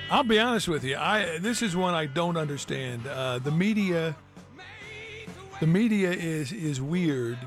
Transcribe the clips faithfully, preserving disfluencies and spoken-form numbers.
I'll be honest with you. I this is one I don't understand. Uh, the media, the media is is weird.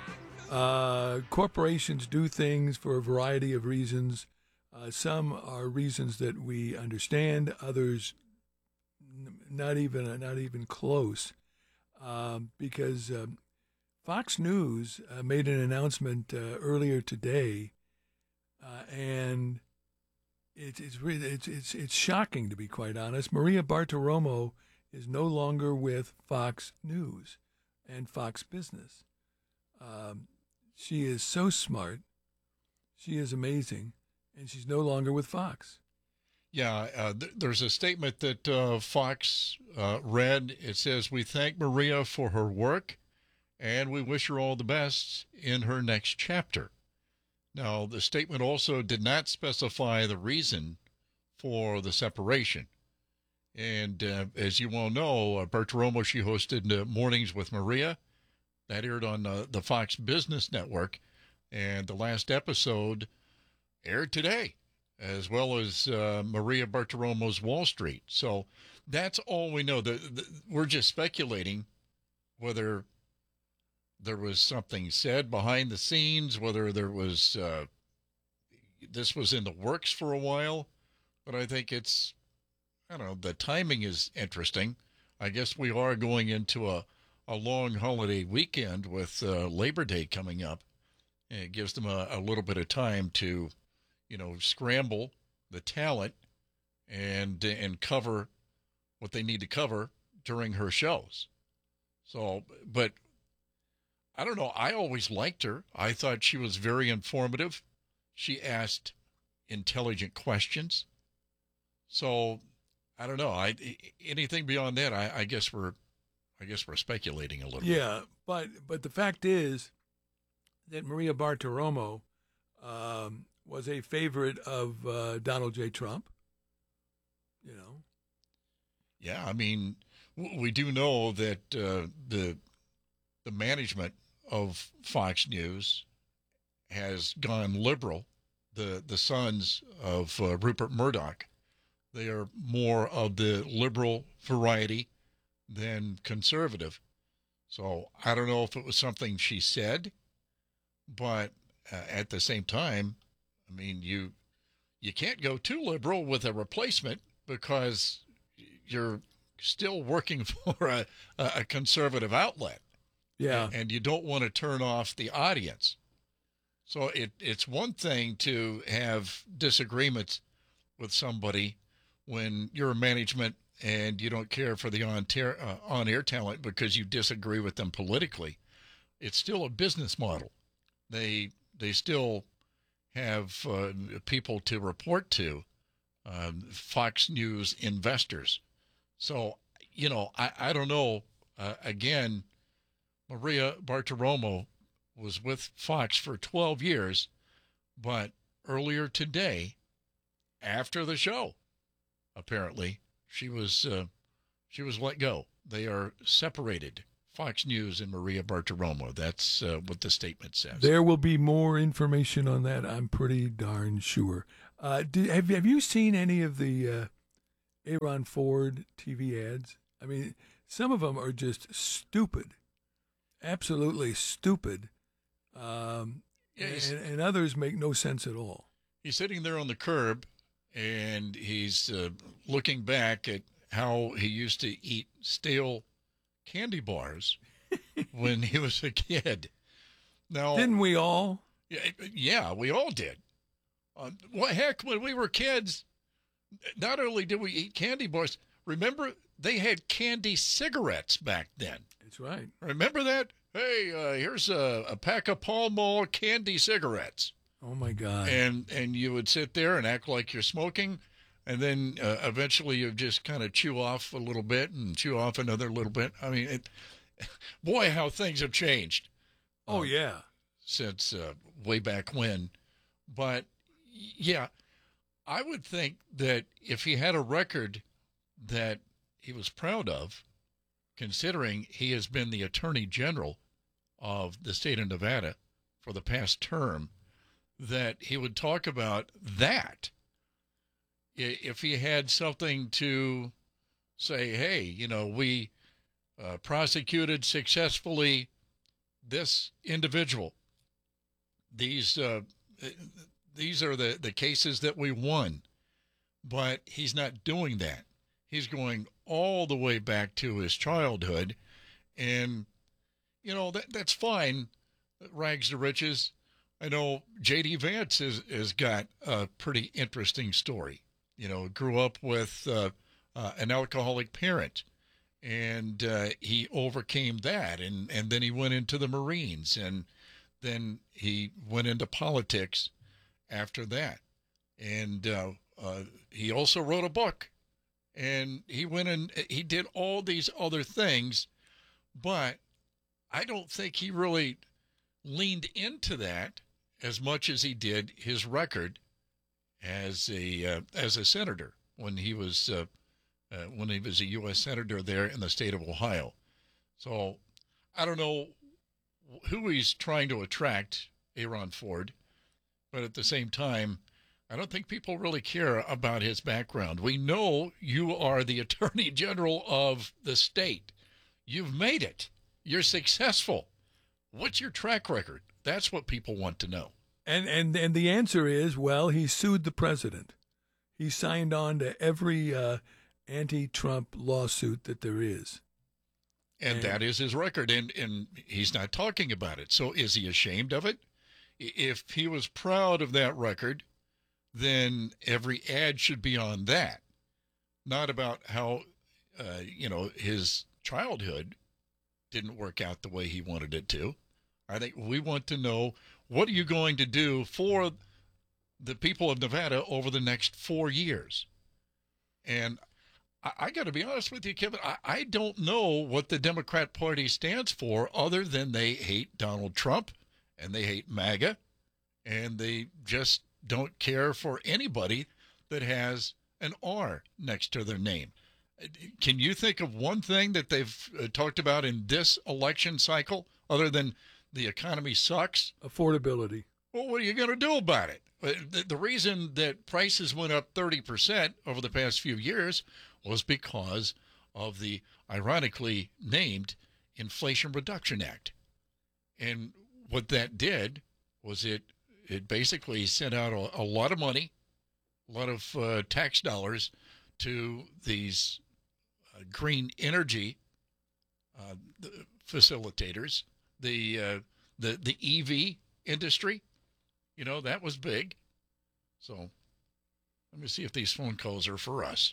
Uh, corporations do things for a variety of reasons. Uh, some are reasons that we understand. Others, n- not even not even close. Um, because um, Fox News uh, made an announcement uh, earlier today, uh, and It's it's really it's it's it's shocking, to be quite honest. Maria Bartiromo is no longer with Fox News and Fox Business. Um, she is so smart, she is amazing, and she's no longer with Fox. Yeah, uh, th- there's a statement that uh, Fox uh, read. It says, "We thank Maria for her work, and we wish her all the best in her next chapter." Now, the statement also did not specify the reason for the separation. And uh, as you well know, uh, Bertoromo, she hosted uh, Mornings with Maria. That aired on uh, the Fox Business Network. And the last episode aired today, as well as uh, Maria Bertoromo's Wall Street. So that's all we know. The, the, we're just speculating whether there was something said behind the scenes, whether there was uh, this was in the works for a while. But I think it's, I don't know, the timing is interesting. I guess we are going into a, a long holiday weekend with uh, Labor Day coming up. And it gives them a, a little bit of time to, you know, scramble the talent and and cover what they need to cover during her shows. So, but I don't know. I always liked her. I thought she was very informative. She asked intelligent questions. So, I don't know. I anything beyond that, I, I guess we're, I guess we're speculating a little bit. Yeah, but but the fact is that Maria Bartiromo um, was a favorite of uh, Donald J. Trump. You know. Yeah, I mean, we do know that uh, the the management of Fox News has gone liberal. The the sons of uh, Rupert Murdoch, they are more of the liberal variety than conservative. So I don't know if it was something she said, but uh, at the same time, I mean, you you can't go too liberal with a replacement because you're still working for a, a conservative outlet. Yeah. And you don't want to turn off the audience. So it, it's one thing to have disagreements with somebody when you're a management and you don't care for the on-air, uh, on-air talent because you disagree with them politically. It's still a business model. They they still have uh, people to report to, um, Fox News investors. So, you know, I, I don't know. Uh, again, Maria Bartiromo was with Fox for twelve years, but earlier today, after the show, apparently, she was uh, she was let go. They are separated. Fox News and Maria Bartiromo. That's uh, what the statement says. There will be more information on that, I'm pretty darn sure. Uh, did, have, have you seen any of the uh, Aaron Ford T V ads? I mean, some of them are just stupid, absolutely stupid, um, Yeah, and, and others make no sense at all. He's sitting there on the curb, and he's uh, looking back at how he used to eat stale candy bars when he was a kid. Now, Didn't we all? Yeah, yeah, we all did. Uh, what heck, when we were kids, not only did we eat candy bars, remember they had candy cigarettes back then. That's right. Remember that? Hey, uh, here's a, a pack of Pall Mall candy cigarettes. Oh my God! And and you would sit there and act like you're smoking, and then uh, eventually you just kind of chew off a little bit and chew off another little bit. I mean, it, boy, how things have changed. Oh uh, yeah, since uh, way back when. But yeah, I would think that if he had a record that he was proud of, considering he has been the Attorney General of the state of Nevada for the past term, that he would talk about that. if he had something to say, hey, you know, we uh, prosecuted successfully this individual. These uh, these are the, the cases that we won. But he's not doing that. He's going all the way back to his childhood. And, you know, that that's fine, rags to riches. I know J D. Vance has, has got a pretty interesting story. You know, grew up with uh, uh, an alcoholic parent, and uh, he overcame that. And, and then he went into the Marines, and then he went into politics after that. And uh, uh, he also wrote a book, and he went and he did all these other things, but I don't think he really leaned into that as much as he did his record as a uh, as a senator when he was uh, uh, when he was a U S senator there in the state of Ohio. So I don't know who he's trying to attract, Aaron Ford, but at the same time, I don't think people really care about his background. We know you are the Attorney General of the state. You've made it. You're successful. What's your track record? That's what people want to know. And and and the answer is, well, he sued the president. He signed on to every uh, anti-Trump lawsuit that there is. And, and that is his record, and, and he's not talking about it. So is he ashamed of it? If he was proud of that record, then every ad should be on that, not about how, uh, you know, his childhood didn't work out the way he wanted it to. I think we want to know, what are you going to do for the people of Nevada over the next four years? And I, I got to be honest with you, Kevin, I, I don't know what the Democrat Party stands for other than they hate Donald Trump and they hate MAGA, and they just don't care for anybody that has an R next to their name. Can you think of one thing that they've uh, talked about in this election cycle other than the economy sucks? Affordability. Well, what are you going to do about it? The, the reason that prices went up thirty percent over the past few years was because of the ironically named Inflation Reduction Act. And what that did was it It basically sent out a, a lot of money, a lot of uh, tax dollars to these uh, green energy uh, facilitators, the uh, the the E V industry. You know, that was big. So let me see if these phone calls are for us.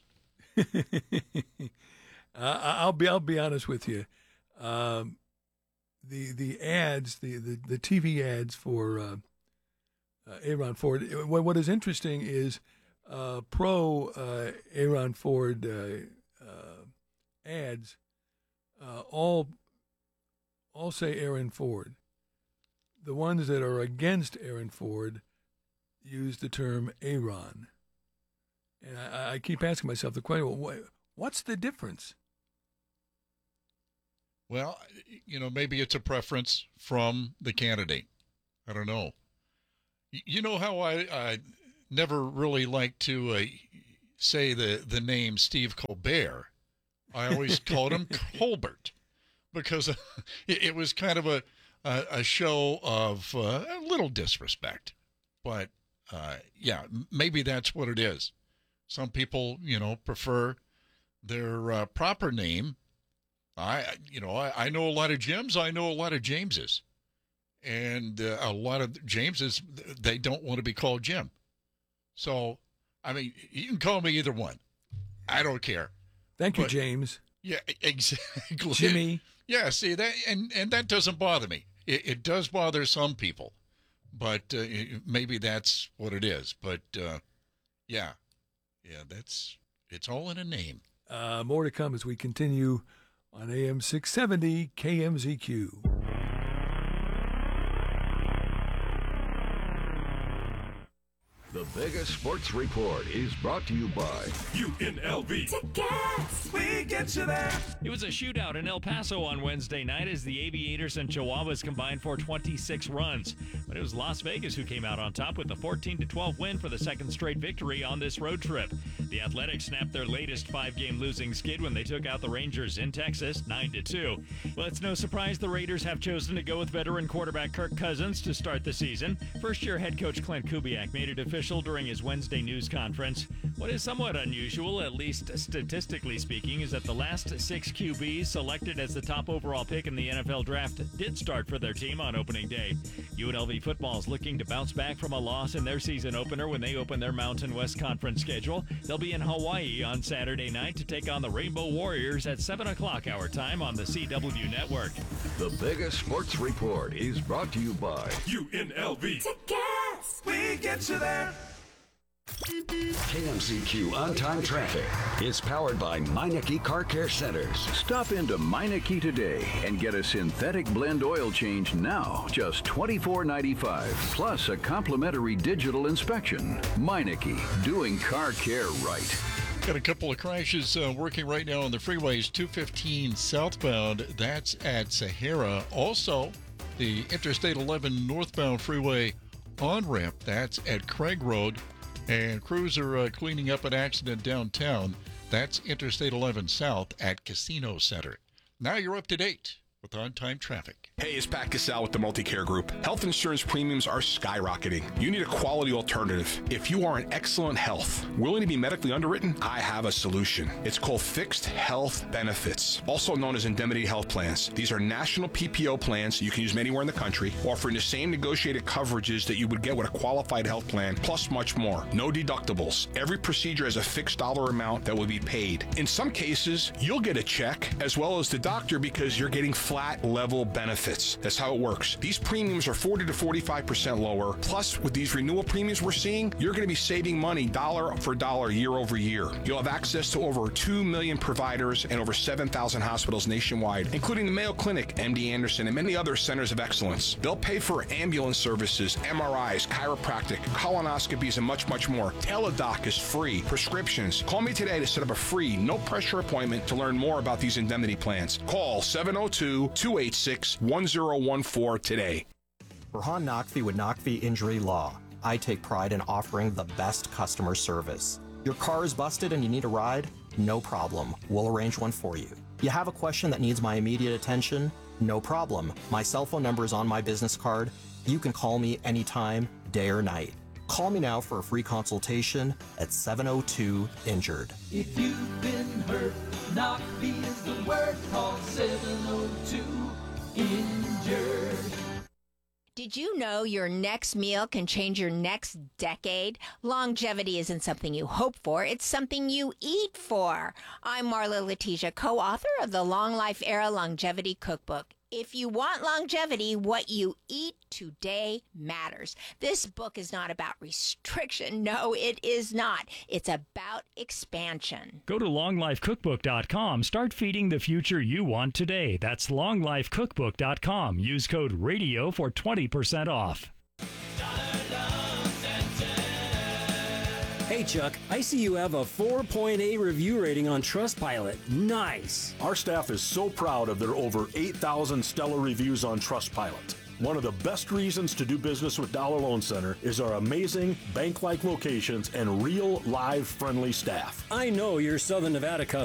uh, I'll be I'll be honest with you. Um, the the ads, the, the, the T V ads for uh, uh, Aaron Ford. What, what is interesting is uh, pro uh, Aaron Ford uh, uh, ads uh, all all say Aaron Ford. The ones that are against Aaron Ford use the term Aaron. And I, I keep asking myself the question, well, what's the difference? Well, you know, maybe it's a preference from the candidate. I don't know. You know how I, I never really like to uh, say the, the name Steve Colbert. I always called him Colbert because it, it was kind of a, a, a show of uh, a little disrespect. But, uh, yeah, maybe that's what it is. Some people, you know, prefer their uh, proper name. I, you know, I, I know a lot of Jims. I know a lot of Jameses. And uh, a lot of Jameses, they don't want to be called Jim. So, I mean, you can call me either one. I don't care. Thank you, but, James. Yeah, exactly. Jimmy. Yeah, see, that, and, and that doesn't bother me. It, it does bother some people. But uh, maybe that's what it is. But, uh, yeah, yeah, that's, it's all in a name. Uh, more to come as we continue on A M six seventy K M Z Q. The Vegas Sports Report is brought to you by U N L V. Tickets! We get you there. It was a shootout in El Paso on Wednesday night as the Aviators and Chihuahuas combined for twenty-six runs. But it was Las Vegas who came out on top with a fourteen to twelve win for the second straight victory on this road trip. The Athletics snapped their latest five-game losing skid when they took out the Rangers in Texas, nine to two. Well, it's no surprise the Raiders have chosen to go with veteran quarterback Kirk Cousins to start the season. First-year head coach Clint Kubiak made it official during his Wednesday news conference. What is somewhat unusual, at least statistically speaking, is that the last six Q Bs selected as the top overall pick in the N F L draft did start for their team on opening day. U N L V football is looking to bounce back from a loss in their season opener when they open their Mountain West Conference schedule. They'll be in Hawaii on Saturday night to take on the Rainbow Warriors at seven o'clock our time on the C W Network. The Vegas Sports Report is brought to you by U N L V. Tickets! We get you there. K M C Q On-Time Traffic is powered by Meineke Car Care Centers. Stop into Meineke today and get a synthetic blend oil change now, just twenty-four ninety-five, plus a complimentary digital inspection. Meineke, doing car care right. Got a couple of crashes uh, working right now on the freeways. two fifteen southbound, that's at Sahara. Also, the Interstate eleven northbound freeway on-ramp, that's at Craig Road. And crews are uh, cleaning up an accident downtown. That's Interstate eleven South at Casino Center. Now you're up to date with on-time traffic. Hey, it's Pat Cassell with the Multicare Group. Health insurance premiums are skyrocketing. You need a quality alternative. If you are in excellent health, willing to be medically underwritten, I have a solution. It's called Fixed Health Benefits, also known as indemnity health plans. These are national P P O plans you can use anywhere in the country, offering the same negotiated coverages that you would get with a qualified health plan, plus much more. No deductibles. Every procedure has a fixed dollar amount that will be paid. In some cases, you'll get a check as well as the doctor because you're getting flat level benefits. That's how it works. These premiums are forty to forty-five percent lower. Plus, with these renewal premiums we're seeing, you're going to be saving money dollar for dollar year over year. You'll have access to over two million providers and over seven thousand hospitals nationwide, including the Mayo Clinic, M D Anderson, and many other centers of excellence. They'll pay for ambulance services, M R Is, chiropractic, colonoscopies, and much, much more. Teledoc is free. Prescriptions. Call me today to set up a free, no-pressure appointment to learn more about these indemnity plans. Call seven oh two, two eight six, one oh one four today. Burhan Naqvi with Naqvi Injury Law. I take pride in offering the best customer service. Your car is busted and you need a ride? No problem. We'll arrange one for you. You have a question that needs my immediate attention? No problem. My cell phone number is on my business card. You can call me anytime, day or night. Call me now for a free consultation at seven oh two injured. If you've been hurt, Naqvi is the word. Call seven oh two injured. Did you know your next meal can change your next decade? Longevity isn't something you hope for, it's something you eat for. I'm Marla Letitia, co-author of the Long Life Era Longevity Cookbook. If you want longevity, what you eat today matters. This book is not about restriction. No, it is not. It's about expansion. Go to long life cookbook dot com. Start feeding the future you want today. That's long life cookbook dot com. Use code RADIO for twenty percent off. Hey, Chuck, I see you have a four point eight review rating on Trustpilot. Nice. Our staff is so proud of their over eight thousand stellar reviews on Trustpilot. One of the best reasons to do business with Dollar Loan Center is our amazing bank-like locations and real, live, friendly staff. I know your Southern Nevada customers